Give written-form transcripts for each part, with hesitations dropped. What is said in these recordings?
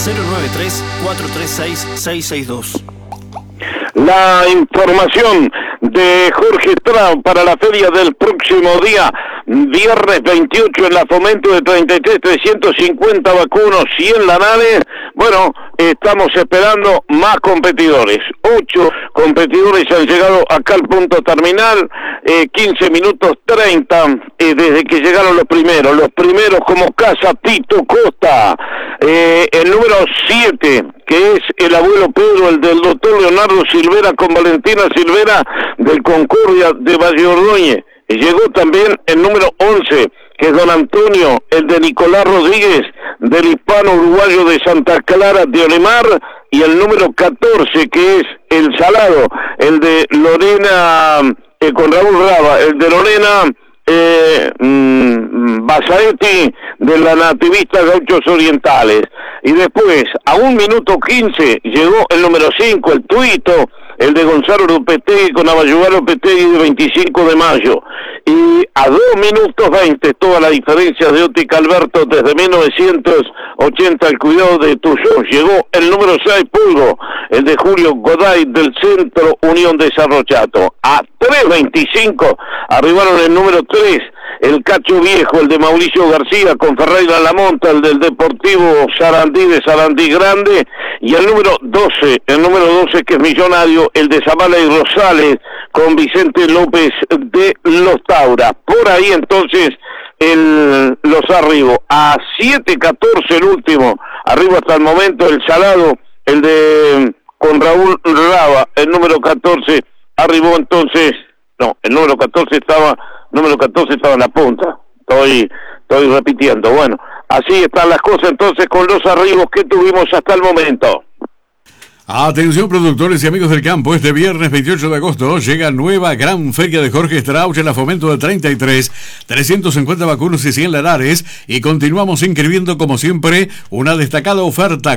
093-436-662. La información de Jorge Strauss para la feria del próximo día, viernes 28 en la Fomento de 33, 350 vacunos, 100 lanares. Bueno, estamos esperando más competidores. 8 competidores han llegado acá al punto terminal, 15 minutos 30 desde que llegaron los primeros como Casa Tito Costa, el número 7, que es el abuelo Pedro, el del doctor Leonardo Silvera con Valentina Silvera del Concordia de Valle Ordóñez. Llegó también el número 11, que es don Antonio, el de Nicolás Rodríguez, del hispano uruguayo de Santa Clara de Olemar, y el número 14, que es el Salado, el de Lorena, con Raúl Raba, el de Lorena Basaetti, de la Nativista Gauchos Orientales. Y después, a 1 minuto 15, llegó el número 5, el Tuito, el de Gonzalo Lopetegui con Abayugar Lopetegui de 25 de mayo. Y a 2 minutos 20, toda la diferencia de Óptica Alberto desde 1980, el cuidado de tuyo. Llegó el número 6, Pulgo, el de Julio Goday del Centro Unión de Sarrochato. A 3.25 arribaron el número 3, el Cacho Viejo, el de Mauricio García con Ferreira Lamonta, el del Deportivo Sarandí de Sarandí Grande, y el número 12 que es millonario, el de Zavala y Rosales con Vicente López de Los Taura. Por ahí entonces los arribos. A 7.14 el último, arriba hasta el momento el Salado, el de con Raúl Raba, el número 14 arribó entonces, no, el número 14 estaba en la punta. Estoy repitiendo. Bueno, así están las cosas entonces con los arribos que tuvimos hasta el momento. Atención productores y amigos del campo, este viernes 28 de agosto llega nueva gran feria de Jorge Strauch en la Fomento de 33, 350 vacunos y 100 lanares, y continuamos inscribiendo como siempre una destacada oferta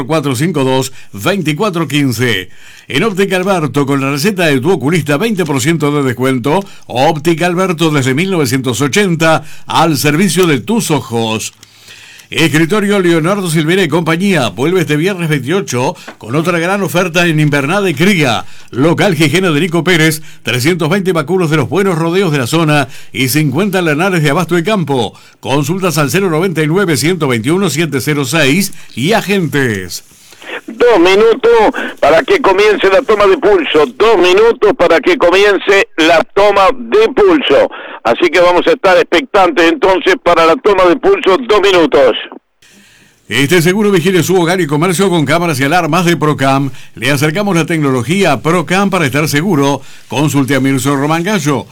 4452-2415. En Óptica Alberto, con la receta de tu oculista, 20% de descuento. Óptica Alberto desde 1980 al servicio de tus ojos. Escritorio Leonardo Silvera y compañía vuelve este viernes 28 con otra gran oferta en invernada y cría. Local Gijena de Nico Pérez, 320 vacunos de los buenos rodeos de la zona y 50 lanares de abasto de campo. Consultas al 091-121-706 y agentes. 2 minutos para que comience la toma de pulso. 2 minutos para que comience la toma de pulso. Así que vamos a estar expectantes entonces para la toma de pulso. 2 minutos. Este seguro vigile su hogar y comercio con cámaras y alarmas de Procam. Le acercamos la tecnología a Procam para estar seguro. Consulte a Mirso Román Gallo,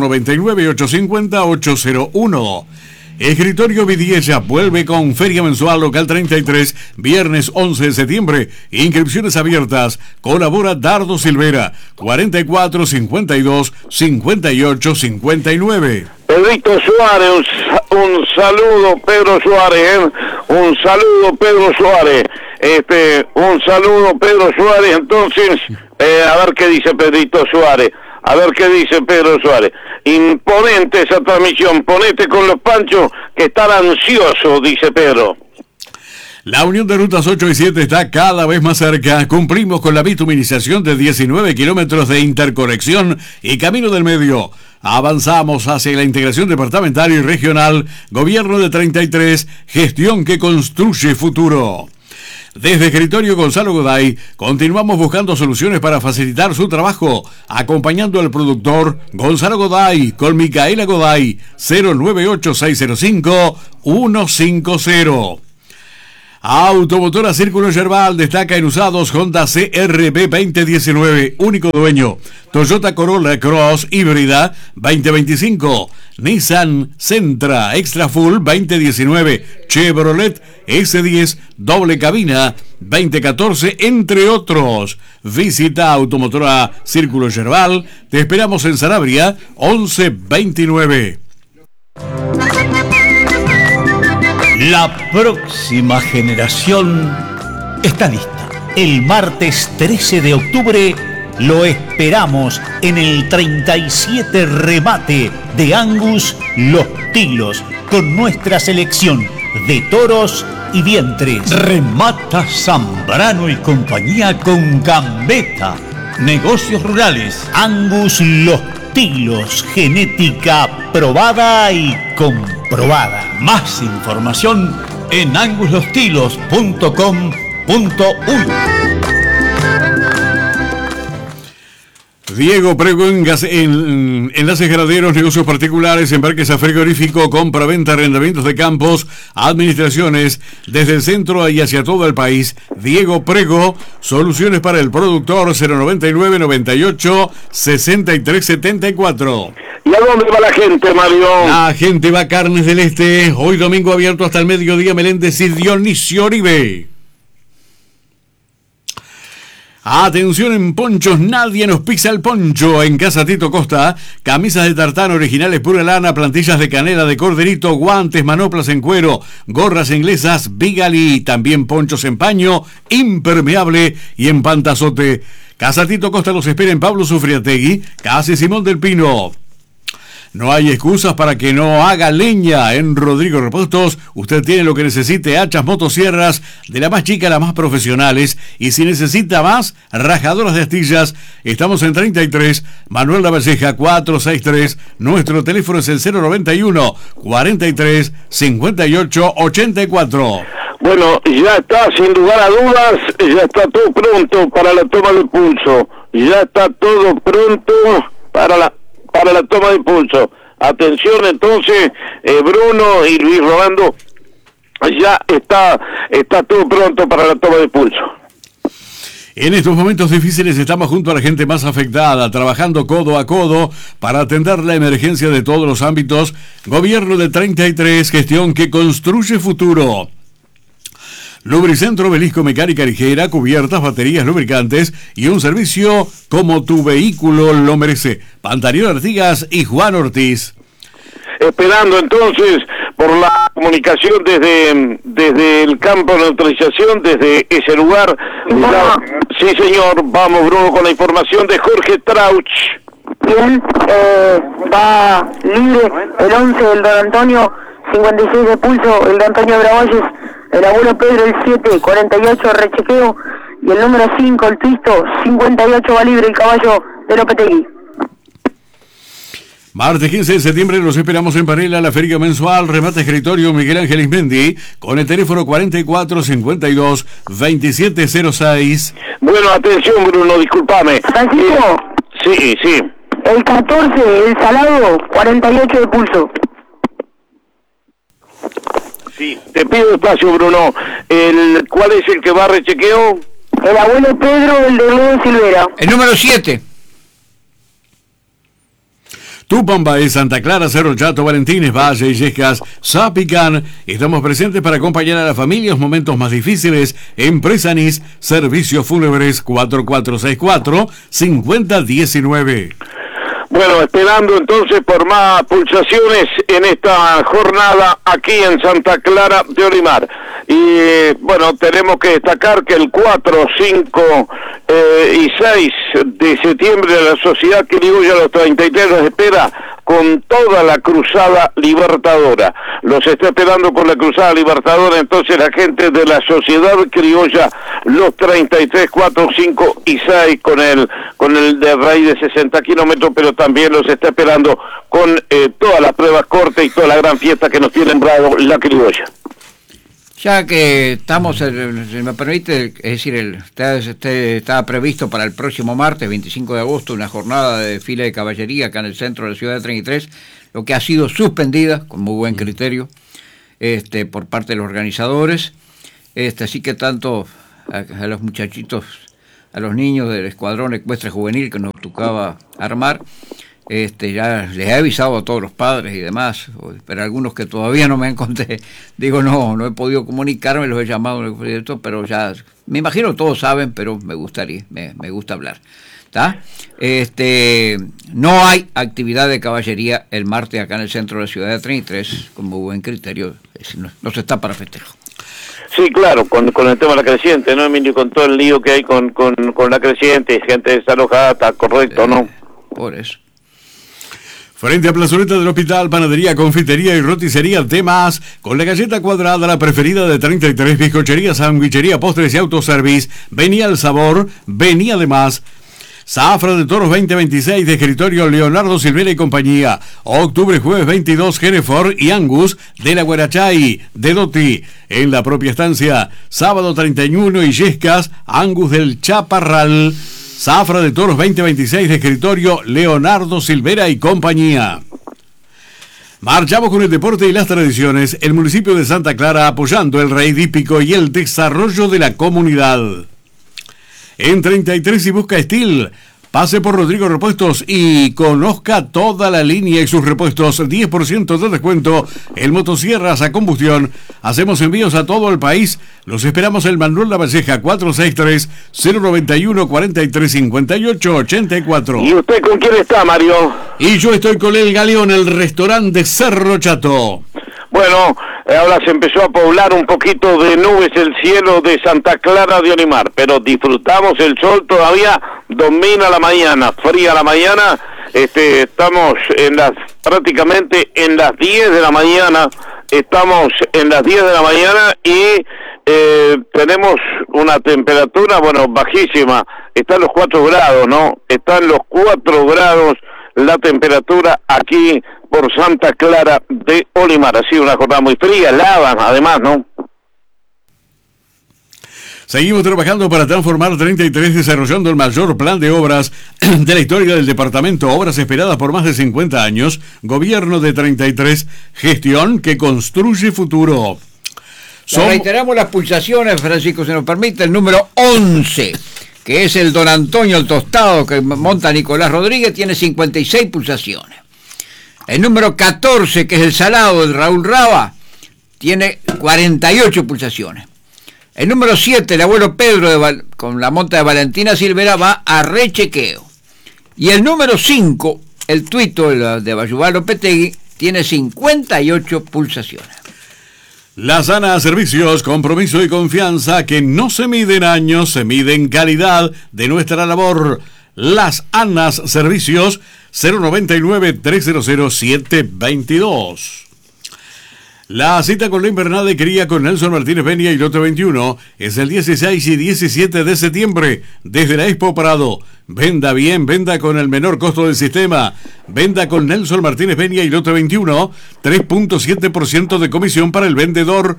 099-850-801. Escritorio Vidiella vuelve con Feria Mensual Local 33, viernes 11 de septiembre. Inscripciones abiertas. Colabora Dardo Silvera, 44 52 58 59. Pedrito Suárez, un saludo, Pedro Suárez, un saludo, Pedro Suárez. Un saludo, Pedro Suárez. Entonces, a ver qué dice Pedrito Suárez. A ver qué dice Pedro Suárez. Imponente esa transmisión. Ponete con los panchos que están ansiosos, dice Pedro. La unión de rutas 8 y 7 está cada vez más cerca. Cumplimos con la bituminización de 19 kilómetros de interconexión y camino del medio. Avanzamos hacia la integración departamental y regional. Gobierno de 33, gestión que construye futuro. Desde Escritorio Gonzalo Goday, continuamos buscando soluciones para facilitar su trabajo, acompañando al productor Gonzalo Goday con Micaela Goday, 098-605-150. Automotora Círculo Yerbal destaca en usados Honda CR-V 2019, único dueño. Toyota Corolla Cross híbrida 2025. Nissan Sentra Extra Full 2019. Chevrolet S10 doble cabina 2014, entre otros. Visita Automotora Círculo Yerbal. Te esperamos en Sanabria 1129. La próxima generación está lista. El martes 13 de octubre lo esperamos en el 37 remate de Angus Los Tilos, con nuestra selección de toros y vientres. Remata Zambrano y compañía con Gambetta. Negocios rurales. Angus Los Tilos. Genética probada y comprobada. Más información en anguslostilos.com.uy. Diego Prego en enlaces ganaderos, negocios particulares, embarques a frigorífico, compra-venta, arrendamientos de campos, administraciones, desde el centro y hacia todo el país. Diego Prego, soluciones para el productor, 099 98 63 74. ¿Y a dónde va la gente, Mario? La gente va a Carnes del Este, hoy domingo abierto hasta el mediodía, Meléndez y Dionisio Oribe. Atención en ponchos, nadie nos pisa el poncho. En Casa Tito Costa, camisas de tartán originales pura lana, plantillas de canela de corderito, guantes, manoplas en cuero, gorras inglesas, Bigali, también ponchos en paño, impermeable y en pantazote. Casa Tito Costa los espera en Pablo Sufriategui, casi Simón del Pino. No hay excusas para que no haga leña. En Rodrigo Repuestos usted tiene lo que necesite: hachas, motosierras, de la más chica a las más profesionales. Y si necesita más, rajadoras de astillas. Estamos en 33 Manuel Lavalleja 463. Nuestro teléfono es el 091 43 58 84. Bueno, ya está, sin lugar a dudas, ya está todo pronto para la toma de pulso. Ya está todo pronto para la toma de pulso. Atención entonces, Bruno y Luis Rolando, ya está todo pronto para la toma de pulso. En estos momentos difíciles estamos junto a la gente más afectada, trabajando codo a codo para atender la emergencia de todos los ámbitos. Gobierno de 33, gestión que construye futuro. Lubricentro Belisco, mecánica ligera, cubiertas, baterías, lubricantes y un servicio como tu vehículo lo merece. Pantaleón Artigas y Juan Ortiz. Esperando entonces por la comunicación desde el campo de neutralización, desde ese lugar. Sí, señor, vamos, Bruno, con la información de Jorge Trauch. Bien, va libre el 11 del Don Antonio, 56 de pulso, el de Antonio Bravalles. El abuelo Pedro, el 7, 48, rechequeo. Y el número 5, el Twisto, 58, va libre el caballo de Lopetegui. Martes 15 de septiembre los esperamos en Parela, la feria mensual, remate escritorio Miguel Ángel Ismendi, con el teléfono 4452 2706. Bueno, atención, Bruno, discúlpame. Francisco. Sí. El 14, el Salado, 48 de pulso. Sí, te pido espacio, Bruno. ¿Cuál es el que va a rechequeo? El abuelo Pedro, el de León Silvera. El número 7. Tupamba de Santa Clara, Cerro Chato, Valentines, Valle, Illescas, Zapicán. Estamos presentes para acompañar a la familia en los momentos más difíciles. Empresa NIS, Servicios Fúnebres, 4464-5019. Bueno, esperando entonces por más pulsaciones en esta jornada aquí en Santa Clara de Olimar. Y bueno, tenemos que destacar que el 4, 5 y 6 de septiembre la Sociedad Criolla los 33 los espera con toda la Cruzada Libertadora. Los está esperando con la Cruzada Libertadora entonces la gente de la Sociedad Criolla, los 33, 4, 5 y 6 con el de raíz de 60 kilómetros, pero también los está esperando con todas las pruebas cortas y toda la gran fiesta que nos tiene bravo la Criolla. Ya que estamos, si me permite, es decir, está previsto para el próximo martes, 25 de agosto, una jornada de desfile de caballería acá en el centro de la ciudad de 33, lo que ha sido suspendida, con muy buen criterio, por parte de los organizadores. Así que tanto a los muchachitos, a los niños del escuadrón ecuestre juvenil que nos tocaba armar, ya les he avisado a todos los padres y demás, pero algunos que todavía no me han contestado, no he podido comunicarme, los he llamado, pero ya, me imagino todos saben, pero me gusta hablar, ¿está? No hay actividad de caballería el martes acá en el centro de la ciudad de 33, con muy buen criterio, no se está para festejo. Sí, claro, con el tema de la creciente, ¿no, Emilio? Con todo el lío que hay con la creciente, gente desalojada, está correcto, ¿no? Por eso. Frente a Plazoleta del Hospital, panadería, confitería y roticería Temas, con la galleta cuadrada, la preferida de 33, bizcochería, sandwichería, postres y autoservice. Venía el sabor, venía de más. Zafra de Toros 2026 de escritorio Leonardo Silvera y compañía. Octubre, jueves 22, Hereford y Angus de la Guarachay, de Doti. En la propia estancia, sábado 31, Illescas, Angus del Chaparral. Zafra de Toros 2026 de escritorio Leonardo Silvera y compañía. Marchamos con el deporte y las tradiciones. El municipio de Santa Clara apoyando el raíz hípico y el desarrollo de la comunidad. En 33 y busca Steel. Pase por Rodrigo Repuestos y conozca toda la línea y sus repuestos. 10% de descuento en motosierras a combustión. Hacemos envíos a todo el país. Los esperamos en Manuel Lavalleja 463-091-4358-84. ¿Y usted con quién está, Mario? Y yo estoy con El Galeón, el restaurante Cerro Chato. Bueno, ahora se empezó a poblar un poquito de nubes el cielo de Santa Clara de Olimar, pero disfrutamos el sol todavía, domina la mañana, fría la mañana, estamos prácticamente en las 10 de la mañana, y tenemos una temperatura, bajísima, está en los 4 grados, ¿no? Está en los 4 grados la temperatura aquí por Santa Clara de Olimar. Ha sido una jornada muy fría, helada, además, ¿no? Seguimos trabajando para transformar 33, desarrollando el mayor plan de obras de la historia del departamento. Obras esperadas por más de 50 años. Gobierno de 33, gestión que construye futuro. Reiteramos las pulsaciones, Francisco, se nos permite, el número 11, que es el Don Antonio, el tostado que monta Nicolás Rodríguez, tiene 56 pulsaciones. El número 14, que es el salado de Raúl Raba, tiene 48 pulsaciones. El número 7, el abuelo Pedro, con la monta de Valentina Silvera, va a rechequeo. Y el número 5, el tuito de Bayubá Lopetegui, tiene 58 pulsaciones. La Sana Servicios, compromiso y confianza que no se mide en años, se mide en calidad de nuestra labor. Las ANAS Servicios, 099-300-722. La cita con la invernada de cría con Nelson Martínez Peña y Lote 21 es el 16 y 17 de septiembre desde la Expo Prado. Venda bien, venda con el menor costo del sistema. Venda con Nelson Martínez Peña y Lote 21, 3.7% de comisión para el vendedor,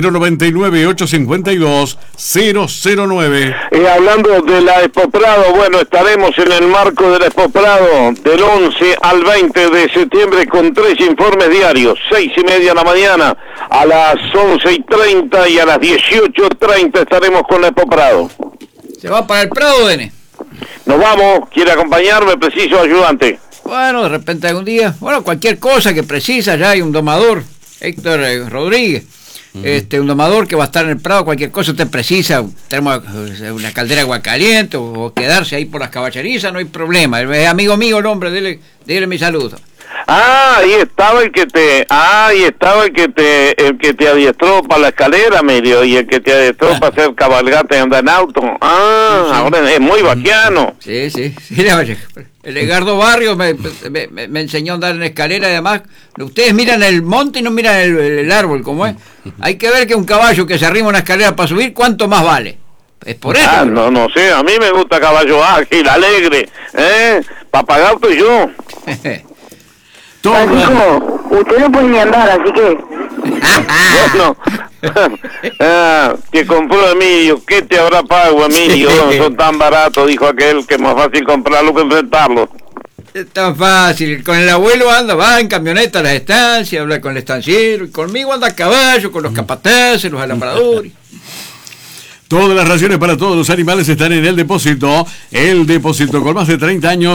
099-852-009. Hablando de la Expo Prado, estaremos en el marco de la Expo Prado del 11 al 20 de septiembre con 3 informes diarios, 6:30 de la mañana, a las 11:30 y a las 18:30 estaremos con la Expo Prado. ¿Se va para el Prado, Dene? Nos vamos, quiere acompañarme, preciso ayudante. Bueno, de repente algún día, cualquier cosa que precisa, ya hay un domador, Héctor Rodríguez, un domador que va a estar en el Prado, cualquier cosa usted precisa, tenemos una caldera de agua caliente o quedarse ahí por las caballerizas, no hay problema, es amigo mío el hombre, dele mi saludo. Ahí estaba el que te adiestró para la escalera, medio, y el que te adiestró para hacer cabalgata y andar en auto. Sí. Ahora es muy vaquiano. Sí, el Edgardo Barrios me enseñó a andar en escalera, y además, ustedes miran el monte y no miran el árbol, como es. Hay que ver que un caballo que se arrima una escalera para subir, ¿cuánto más vale? Es por eso. No sé, a mí me gusta caballo ágil, alegre, papagato y yo. Francisco, usted no puede ni andar, así que... que compró Emilio, ¿qué te habrá pago, Emilio? No son tan baratos, dijo aquel, que es más fácil comprarlo que enfrentarlo. Es tan fácil, con el abuelo va en camioneta a las estancias, habla con el estanciero, y conmigo anda a caballo, con los capataces, los alambradores. Todas las raciones para todos los animales están en el depósito con más de 30 años.